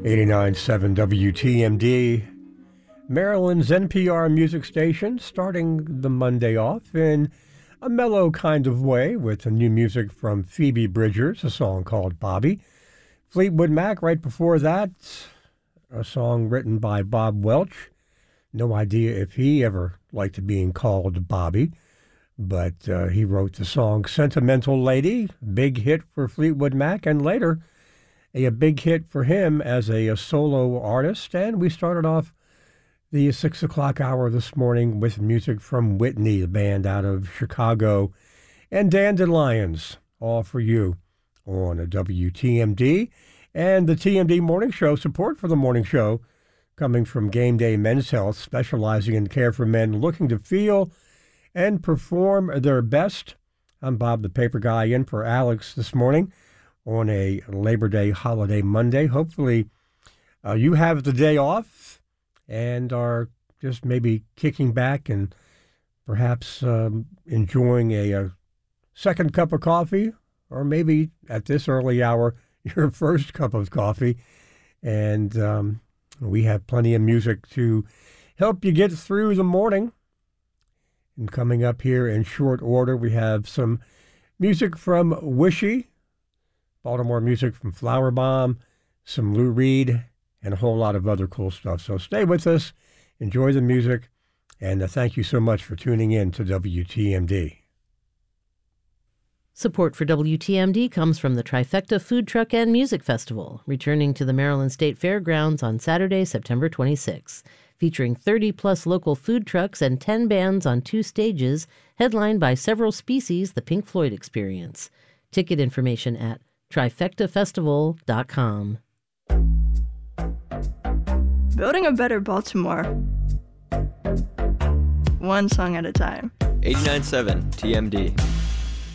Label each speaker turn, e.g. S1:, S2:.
S1: 89.7 WTMD, Maryland's NPR music station, starting the Monday off in a mellow kind of way with new music from Phoebe Bridgers, a song called Bobby. Fleetwood Mac right before that, a song written by Bob Welch. No idea if he ever liked being called Bobby, but he wrote the song Sentimental Lady, big hit for Fleetwood Mac, and later a big hit for him as a solo artist. And we started off the 6 o'clock hour this morning with music from Whitney, the band out of Chicago, and Dandelions, all for you on a WTMD. And the TMD Morning Show, support for the morning show coming from Game Day Men's Health, specializing in care for men looking to feel and perform their best. I'm Bob the Paper Guy, in for Alex this morning on a Labor Day holiday Monday. Hopefully you have the day off and are just maybe kicking back and perhaps enjoying a second cup of coffee, or maybe at this early hour, your first cup of coffee. And we have plenty of music to help you get through the morning. And coming up here in short order, we have some music from Wishy, Baltimore music from Flower Bomb, some Lou Reed, and a whole lot of other cool stuff. So stay with us, enjoy the music, and thank you so much for tuning in to WTMD.
S2: Support for WTMD comes from the Trifecta Food Truck and Music Festival, returning to the Maryland State Fairgrounds on Saturday, September 26, featuring 30-plus local food trucks and 10 bands on 2 stages, headlined by Several Species, the Pink Floyd Experience. Ticket information at trifectafestival.com.
S3: Building a better Baltimore, one song at a time.
S4: 89.7 TMD.